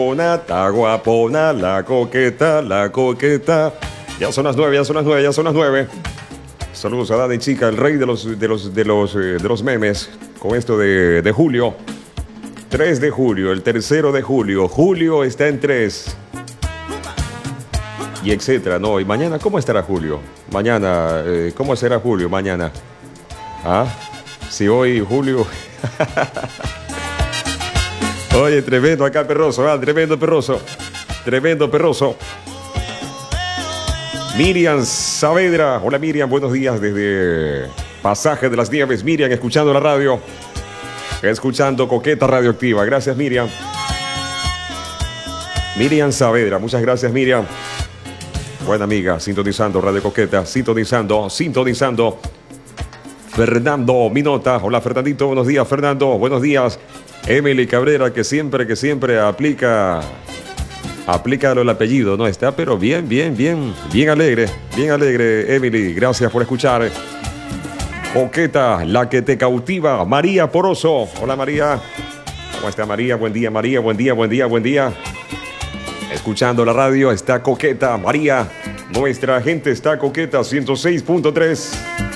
Está guapona, la coqueta, la coqueta. Ya son las 9, ya son las 9, ya son las 9. Saludos a Dani Chica, el rey de los memes. Con esto de julio. 3 de julio, el 3 de julio. Julio está en 3. Y etcétera, ¿no? Y mañana, ¿cómo estará Julio? Mañana, ¿cómo será Julio mañana? ¿Ah? Si hoy Julio... Oye, tremendo acá Perroso, tremendo Perroso. Tremendo Perroso. Miriam Saavedra. Hola Miriam, buenos días desde Pasaje de las Nieves. Miriam, escuchando la radio. Escuchando Coqueta Radioactiva. Gracias Miriam. Miriam Saavedra, muchas gracias Miriam. Buena amiga, sintonizando Radio Coqueta. Sintonizando. Fernando Minota. Hola Fernandito, buenos días Fernando. Buenos días. Emily Cabrera, que siempre aplica el apellido, ¿no? Está, pero bien alegre, Emily, gracias por escuchar. Coqueta, la que te cautiva, María Poroso. Hola María, ¿cómo está María? Buen día María, buen día. Escuchando la radio, está Coqueta, María. Nuestra gente está Coqueta, 106.3.